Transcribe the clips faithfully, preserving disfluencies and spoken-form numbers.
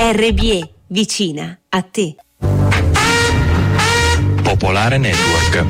R B E, vicina a te. Popolare Network.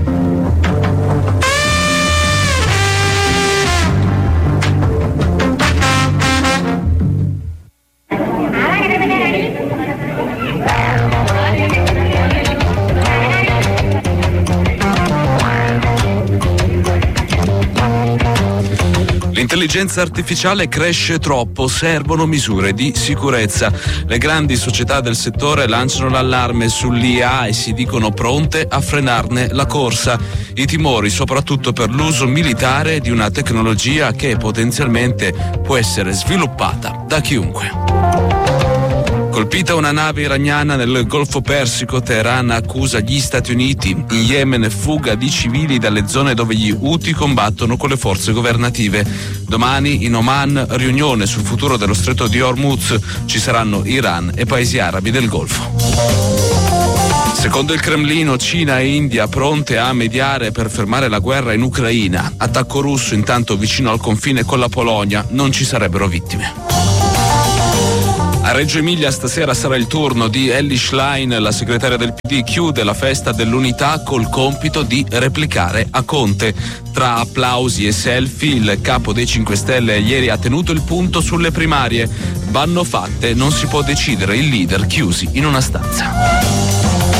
L'intelligenza artificiale cresce troppo, servono misure di sicurezza. Le grandi società del settore lanciano l'allarme sull'I A e si dicono pronte a frenarne la corsa. I timori soprattutto per l'uso militare di una tecnologia che potenzialmente può essere sviluppata da chiunque. Colpita una nave iraniana nel Golfo Persico, Teheran accusa gli Stati Uniti. In Yemen fuga di civili dalle zone dove gli Houthi combattono con le forze governative. Domani in Oman riunione sul futuro dello stretto di Hormuz. Ci saranno Iran e paesi arabi del Golfo. Secondo il Cremlino, Cina e India pronte a mediare per fermare la guerra in Ucraina. Attacco russo intanto vicino al confine con la Polonia. Non ci sarebbero vittime. A Reggio Emilia stasera sarà il turno di Elly Schlein, la segretaria del P D chiude la festa dell'unità col compito di replicare a Conte. Tra applausi e selfie, il capo dei cinque Stelle ieri ha tenuto il punto sulle primarie. Vanno fatte, non si può decidere il leader chiusi in una stanza.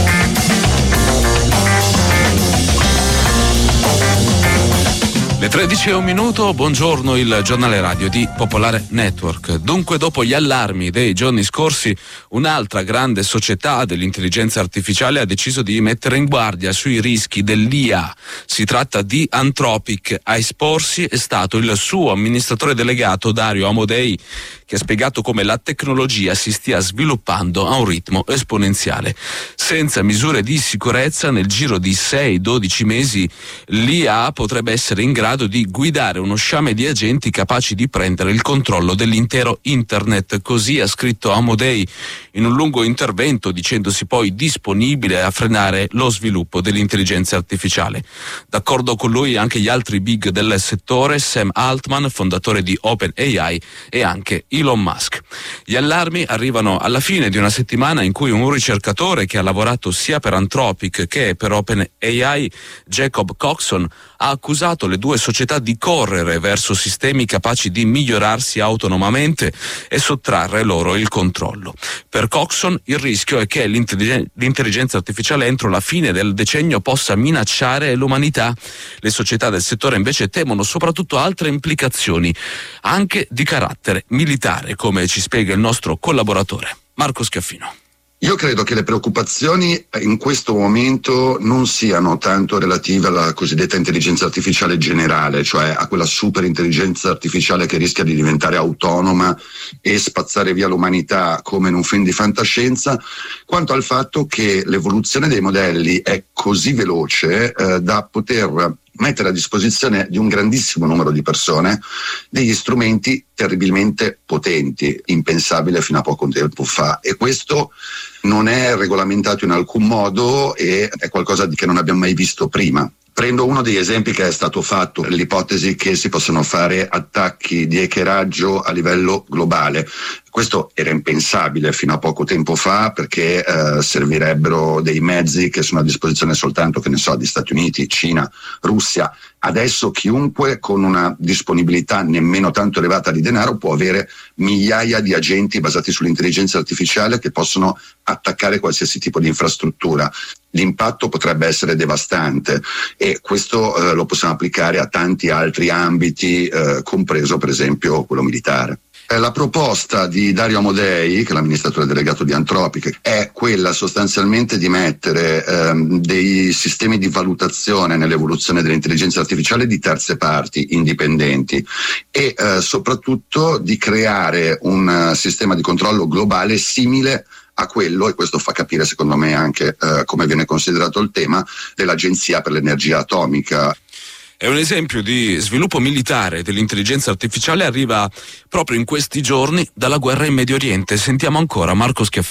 Le tredici e un minuto, buongiorno, il giornale radio di Popolare Network. Dunque, dopo gli allarmi dei giorni scorsi, un'altra grande società dell'intelligenza artificiale ha deciso di mettere in guardia sui rischi dell'I A. Si tratta di Anthropic. A esporsi è stato il suo amministratore delegato Dario Amodei, che ha spiegato come la tecnologia si stia sviluppando a un ritmo esponenziale. Senza misure di sicurezza, nel giro di sei dodici mesi, l'I A potrebbe essere in grado di guidare uno sciame di agenti capaci di prendere il controllo dell'intero internet. Così ha scritto Amodei in un lungo intervento, dicendosi poi disponibile a frenare lo sviluppo dell'intelligenza artificiale. D'accordo con lui anche gli altri big del settore, Sam Altman, fondatore di OpenAI, e anche Elon Musk. Gli allarmi arrivano alla fine di una settimana in cui un ricercatore che ha lavorato sia per Anthropic che per OpenAI, Jacob Coxon, ha accusato le due società di correre verso sistemi capaci di migliorarsi autonomamente e sottrarre loro il controllo. Per Coxon il rischio è che l'intelligen- l'intelligenza artificiale entro la fine del decennio possa minacciare l'umanità. Le società del settore invece temono soprattutto altre implicazioni, anche di carattere militare, come ci spiega il nostro collaboratore Marco Schiaffino. Io credo che le preoccupazioni in questo momento non siano tanto relative alla cosiddetta intelligenza artificiale generale, cioè a quella super intelligenza artificiale che rischia di diventare autonoma e spazzare via l'umanità come in un film di fantascienza, quanto al fatto che l'evoluzione dei modelli è così veloce eh, da poter mettere a disposizione di un grandissimo numero di persone degli strumenti terribilmente potenti, impensabile fino a poco tempo fa, e questo non è regolamentato in alcun modo e è qualcosa di che non abbiamo mai visto prima. Prendo uno degli esempi che è stato fatto, l'ipotesi che si possano fare attacchi di hackeraggio a livello globale. Questo era impensabile fino a poco tempo fa perché eh, servirebbero dei mezzi che sono a disposizione soltanto, che ne so, di Stati Uniti, Cina, Russia. Adesso chiunque con una disponibilità nemmeno tanto elevata di denaro può avere migliaia di agenti basati sull'intelligenza artificiale che possono attaccare qualsiasi tipo di infrastruttura. L'impatto potrebbe essere devastante e questo eh, lo possiamo applicare a tanti altri ambiti, eh, compreso per esempio quello militare. La proposta di Dario Amodei, che è l'amministratore delegato di Anthropic, è quella sostanzialmente di mettere ehm, dei sistemi di valutazione nell'evoluzione dell'intelligenza artificiale di terze parti indipendenti e eh, soprattutto di creare un uh, sistema di controllo globale simile a quello, e questo fa capire secondo me anche eh, come viene considerato il tema, dell'Agenzia per l'Energia Atomica. È un esempio di sviluppo militare dell'intelligenza artificiale, arriva proprio in questi giorni dalla guerra in Medio Oriente. Sentiamo ancora Marco Schiaffino.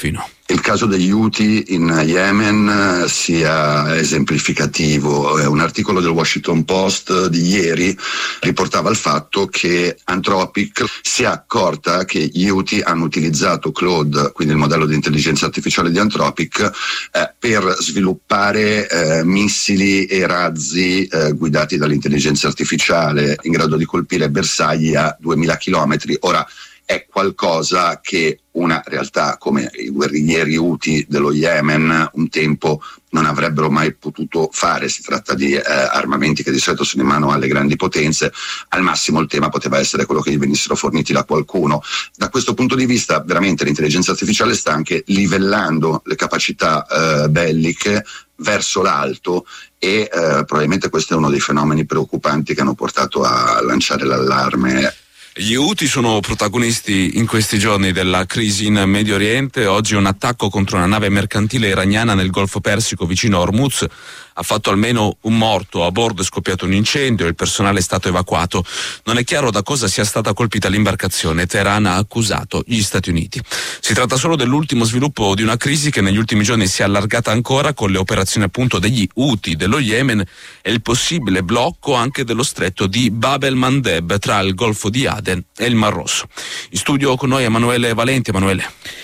il caso degli Houthi in Yemen sia esemplificativo. Un articolo del Washington Post di ieri riportava il fatto che Anthropic si è accorta che gli Houthi hanno utilizzato Claude, quindi il modello di intelligenza artificiale di Anthropic, eh, per sviluppare eh, missili e razzi eh, guidati dall'intelligenza artificiale in grado di colpire bersagli a duemila chilometri. Ora, è qualcosa che una realtà come i guerriglieri Houthi dello Yemen un tempo non avrebbero mai potuto fare. Si tratta di eh, armamenti che di solito sono in mano alle grandi potenze. Al massimo il tema poteva essere quello che gli venissero forniti da qualcuno. Da questo punto di vista veramente l'intelligenza artificiale sta anche livellando le capacità eh, belliche verso l'alto e eh, probabilmente questo è uno dei fenomeni preoccupanti che hanno portato a lanciare l'allarme. Gli Houthi sono protagonisti in questi giorni della crisi in Medio Oriente. Oggi un attacco contro una nave mercantile iraniana nel Golfo Persico vicino a Hormuz ha fatto almeno un morto, a bordo è scoppiato un incendio e il personale è stato evacuato. Non è chiaro da cosa sia stata colpita l'imbarcazione. Teheran ha accusato gli Stati Uniti. Si tratta solo dell'ultimo sviluppo di una crisi che negli ultimi giorni si è allargata ancora con le operazioni appunto degli Houthi dello Yemen e il possibile blocco anche dello stretto di Bab el-Mandeb tra il Golfo di Aden e il Mar Rosso. In studio con noi Emanuele Valenti. Emanuele.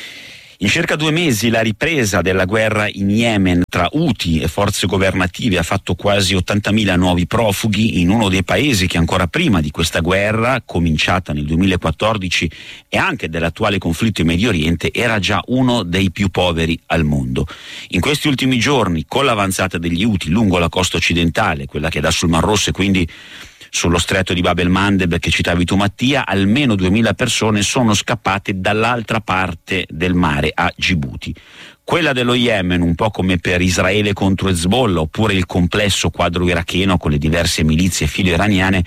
In circa due mesi la ripresa della guerra in Yemen tra Houthi e forze governative ha fatto quasi ottantamila nuovi profughi in uno dei paesi che ancora prima di questa guerra, cominciata nel duemilaquattordici, e anche dell'attuale conflitto in Medio Oriente, era già uno dei più poveri al mondo. In questi ultimi giorni, con l'avanzata degli Houthi lungo la costa occidentale, quella che dà sul Mar Rosso e quindi sullo stretto di Bab el-Mandeb che citavi tu Mattia, almeno duemila persone sono scappate dall'altra parte del mare a Gibuti. Quella dello Yemen, un po' come per Israele contro Hezbollah oppure il complesso quadro iracheno con le diverse milizie filo-iraniane,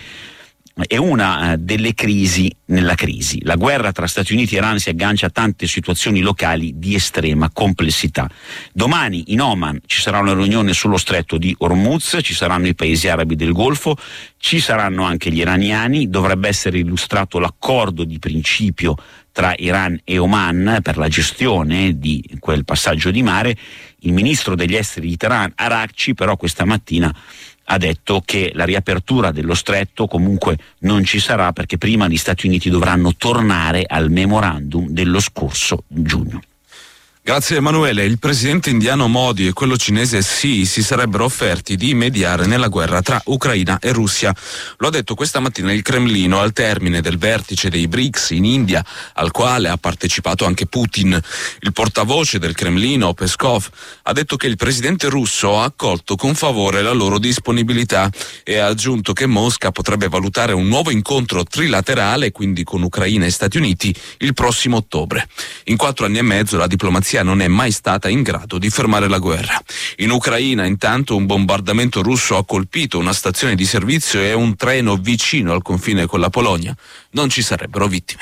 è una delle crisi nella crisi. La guerra tra Stati Uniti e Iran si aggancia a tante situazioni locali di estrema complessità. Domani in Oman ci sarà una riunione sullo stretto di Hormuz, ci saranno i paesi arabi del Golfo, ci saranno anche gli iraniani, dovrebbe essere illustrato l'accordo di principio tra Iran e Oman per la gestione di quel passaggio di mare. Il ministro degli esteri di Teheran, Arakci, però questa mattina ha detto che la riapertura dello stretto comunque non ci sarà perché prima gli Stati Uniti dovranno tornare al memorandum dello scorso giugno. Grazie Emanuele. Il presidente indiano Modi e quello cinese Xi si sarebbero offerti di mediare nella guerra tra Ucraina e Russia. Lo ha detto questa mattina il Cremlino al termine del vertice dei BRICS in India, al quale ha partecipato anche Putin. Il portavoce del Cremlino, Peskov, ha detto che il presidente russo ha accolto con favore la loro disponibilità e ha aggiunto che Mosca potrebbe valutare un nuovo incontro trilaterale, quindi con Ucraina e Stati Uniti, il prossimo ottobre. In quattro anni e mezzo la diplomazia non è mai stata in grado di fermare la guerra. In Ucraina, intanto, un bombardamento russo ha colpito una stazione di servizio e un treno vicino al confine con la Polonia. Non ci sarebbero vittime.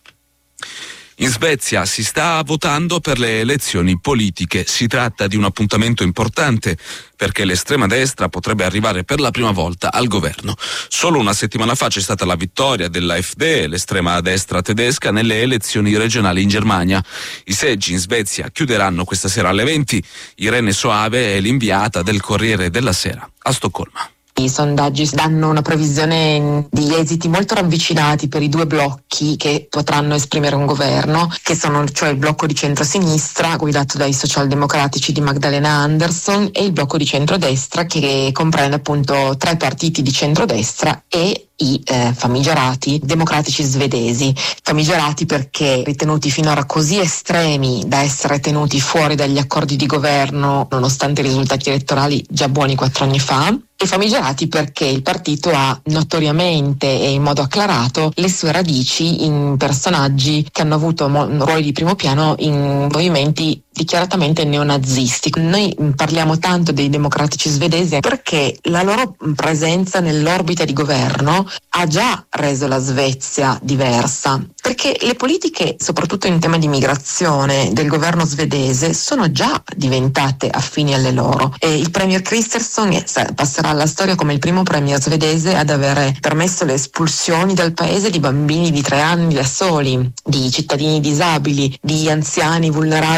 In Svezia si sta votando per le elezioni politiche. Si tratta di un appuntamento importante perché l'estrema destra potrebbe arrivare per la prima volta al governo. Solo una settimana fa c'è stata la vittoria dell'A F D, l'estrema destra tedesca, nelle elezioni regionali in Germania. I seggi in Svezia chiuderanno questa sera alle venti. Irene Soave è l'inviata del Corriere della Sera a Stoccolma. I sondaggi danno una previsione di esiti molto ravvicinati per i due blocchi che potranno esprimere un governo, che sono cioè il blocco di centrosinistra guidato dai socialdemocratici di Magdalena Andersson e il blocco di centrodestra che comprende appunto tre partiti di centrodestra e i eh, famigerati democratici svedesi, famigerati perché ritenuti finora così estremi da essere tenuti fuori dagli accordi di governo nonostante i risultati elettorali già buoni quattro anni fa, e famigerati perché il partito ha notoriamente e in modo acclarato le sue radici in personaggi che hanno avuto mo- ruoli di primo piano in movimenti dichiaratamente neonazisti. Noi parliamo tanto dei democratici svedesi perché la loro presenza nell'orbita di governo ha già reso la Svezia diversa, perché le politiche, soprattutto in tema di migrazione, del governo svedese sono già diventate affini alle loro. E il premier Kristersson passerà alla storia come il primo premier svedese ad avere permesso le espulsioni dal paese di bambini di tre anni da soli, di cittadini disabili, di anziani vulnerabili che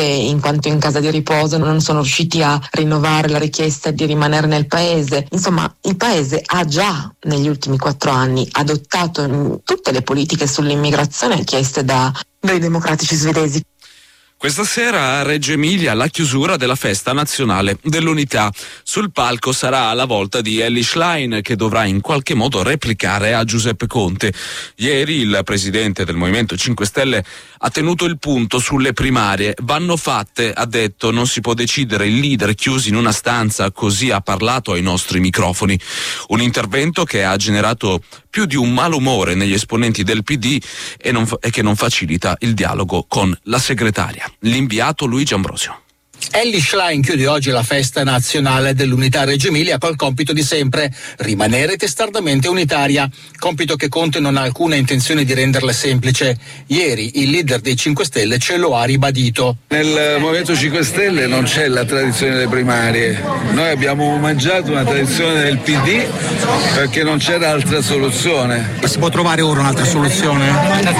in quanto in casa di riposo non sono riusciti a rinnovare la richiesta di rimanere nel paese. Insomma, il paese ha già negli ultimi quattro anni adottato tutte le politiche sull'immigrazione chieste da, dai democratici svedesi. Questa sera a Reggio Emilia la chiusura della festa nazionale dell'unità. Sul palco sarà la volta di Elly Schlein, che dovrà in qualche modo replicare a Giuseppe Conte. Ieri il presidente del Movimento cinque Stelle ha tenuto il punto sulle primarie. Vanno fatte, ha detto, non si può decidere il leader chiusi in una stanza, così ha parlato ai nostri microfoni. Un intervento che ha generato più di un malumore negli esponenti del P D e, non, e che non facilita il dialogo con la segretaria. L'inviato Luigi Ambrosio. Elly Schlein chiude oggi la festa nazionale dell'unità Reggio Emilia col compito di sempre: rimanere testardamente unitaria, compito che Conte non ha alcuna intenzione di renderle semplice. Ieri il leader dei cinque Stelle ce lo ha ribadito. Nel Movimento cinque Stelle non c'è la tradizione delle primarie, noi abbiamo omaggiato una tradizione del P D perché non c'era altra soluzione. Ma si può trovare ora un'altra soluzione?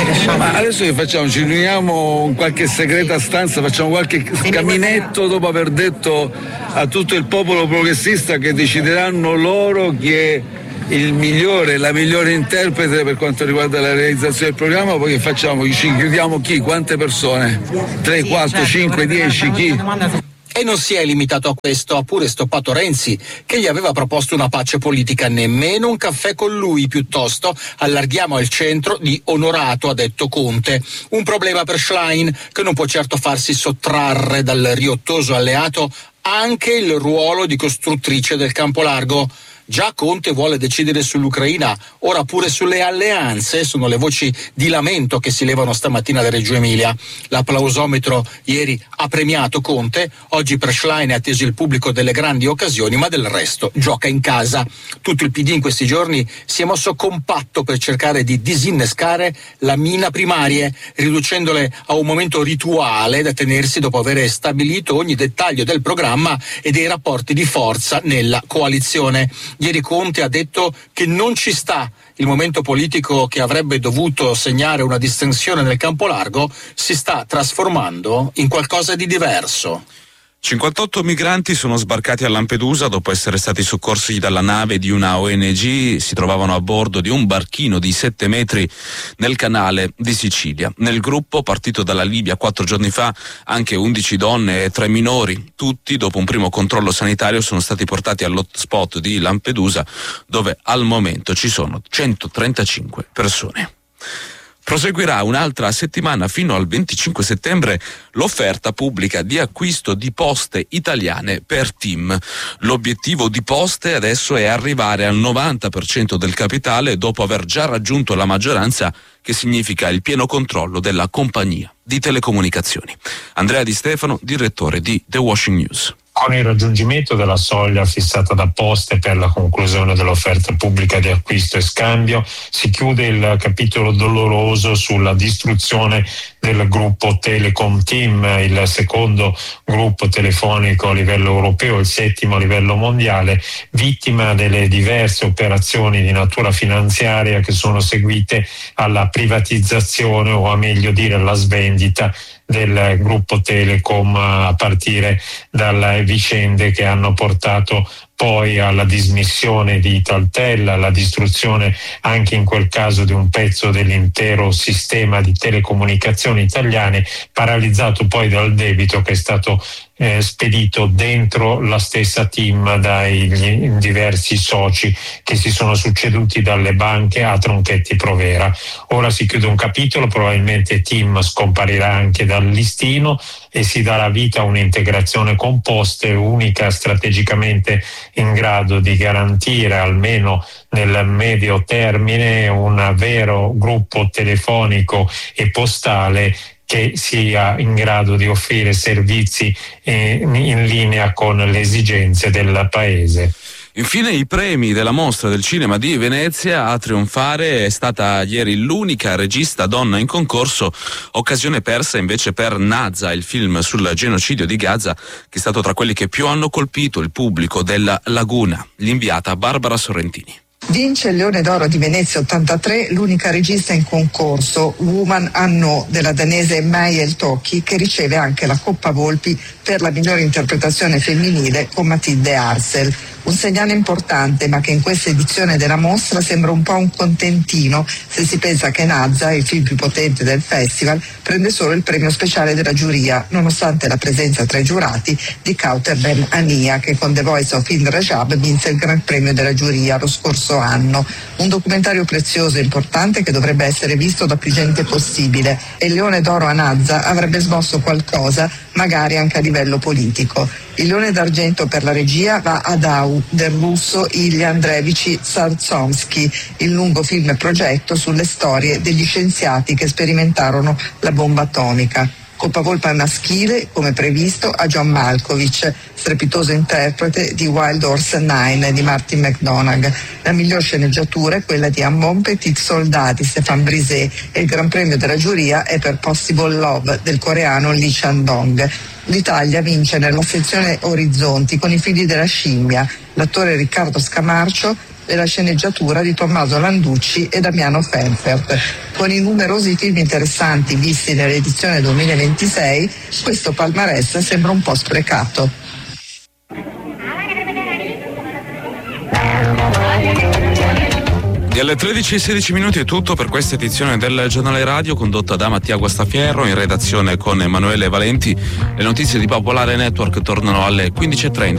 Ma adesso che facciamo? Ci riuniamo in qualche segreta stanza, facciamo qualche caminetto dopo aver detto a tutto il popolo progressista che decideranno loro chi è il migliore, la migliore interprete per quanto riguarda la realizzazione del programma. Poi che facciamo? Ci chiediamo chi? Quante persone? tre, quattro, cinque, dieci? Chi? E non si è limitato a questo, ha pure stoppato Renzi, che gli aveva proposto una pace politica. Nemmeno un caffè con lui, piuttosto allarghiamo al centro di onorato, ha detto Conte. Un problema per Schlein, che non può certo farsi sottrarre dal riottoso alleato anche il ruolo di costruttrice del campo largo. Già Conte vuole decidere sull'Ucraina, ora pure sulle alleanze, sono le voci di lamento che si levano stamattina da Reggio Emilia. L'applausometro ieri ha premiato Conte, oggi per Schlein è atteso il pubblico delle grandi occasioni, ma del resto gioca in casa. Tutto il P D in questi giorni si è mosso compatto per cercare di disinnescare la mina primarie, riducendole a un momento rituale da tenersi dopo aver stabilito ogni dettaglio del programma e dei rapporti di forza nella coalizione. Ieri Conte ha detto che non ci sta il momento politico che avrebbe dovuto segnare una distensione nel campo largo, si sta trasformando in qualcosa di diverso. cinquantotto migranti sono sbarcati a Lampedusa dopo essere stati soccorsi dalla nave di una O N G. Si trovavano a bordo di un barchino di sette metri nel canale di Sicilia. Nel gruppo, partito dalla Libia quattro giorni fa, anche undici donne e tre minori. Tutti, dopo un primo controllo sanitario, sono stati portati all'hotspot di Lampedusa, dove al momento ci sono centotrentacinque persone. Proseguirà un'altra settimana fino al venticinque settembre l'offerta pubblica di acquisto di poste italiane per TIM. L'obiettivo di Poste adesso è arrivare al novanta per cento del capitale dopo aver già raggiunto la maggioranza, che significa il pieno controllo della compagnia di telecomunicazioni. Andrea Di Stefano, direttore di The Washing News. Con il raggiungimento della soglia fissata da Poste per la conclusione dell'offerta pubblica di acquisto e scambio, si chiude il capitolo doloroso sulla distruzione del gruppo Telecom TIM, il secondo gruppo telefonico a livello europeo, il settimo a livello mondiale, vittima delle diverse operazioni di natura finanziaria che sono seguite alla privatizzazione, o a meglio dire alla svendita del gruppo Telecom, a partire dalle vicende che hanno portato poi alla dismissione di Italtel, alla distruzione anche in quel caso di un pezzo dell'intero sistema di telecomunicazioni italiane, paralizzato poi dal debito che è stato eh, spedito dentro la stessa TIM dai diversi soci che si sono succeduti dalle banche a Tronchetti Provera. Ora si chiude un capitolo, probabilmente TIM scomparirà anche dal listino e si darà vita a un'integrazione con Poste unica, strategicamente in grado di garantire almeno nel medio termine un vero gruppo telefonico e postale che sia in grado di offrire servizi in linea con le esigenze del Paese. Infine i premi della Mostra del Cinema di Venezia. A trionfare è stata ieri l'unica regista donna in concorso, occasione persa invece per Nazha, il film sul genocidio di Gaza, che è stato tra quelli che più hanno colpito il pubblico della Laguna. L'inviata Barbara Sorrentini. Vince il Leone d'Oro di Venezia ottantatré l'unica regista in concorso, Woman Anno, della danese Mayel Tocchi, che riceve anche la Coppa Volpi per la migliore interpretazione femminile con Matilde Arsel. Un segnale importante, ma che in questa edizione della mostra sembra un po' un contentino se si pensa che Nazza, il film più potente del festival, prende solo il premio speciale della giuria, nonostante la presenza tra i giurati di Kauter Ben Ania, che con The Voice of Hind Rajab vinse il Gran Premio della giuria lo scorso anno. Un documentario prezioso e importante che dovrebbe essere visto da più gente possibile, e il Leone d'Oro a Nazza avrebbe smosso qualcosa, magari anche a livello politico. Il Leone d'Argento per la regia va ad Au del russo Ilya Andreevich Sarsonsky, il lungo film progetto sulle storie degli scienziati che sperimentarono la bomba atomica. Coppa Volpi maschile, come previsto, a John Malkovich, strepitoso interprete di Wild Horse Nine di Martin McDonagh. La miglior sceneggiatura è quella di Un bon petit soldat di Stéphane Brisé e il Gran Premio della giuria è per Possible Love del coreano Lee Chan-dong. L'Italia vince nella sezione Orizzonti con I figli della scimmia, l'attore Riccardo Scamarcio e la sceneggiatura di Tommaso Landucci e Damiano Fenfert. Con i numerosi film interessanti visti nell'edizione duemilaventisei, questo palmarès sembra un po' sprecato. E alle tredici e sedici minuti è tutto per questa edizione del Giornale Radio, condotta da Mattia Guastafierro, in redazione con Emanuele Valenti. Le notizie di Popolare Network tornano alle quindici e trenta.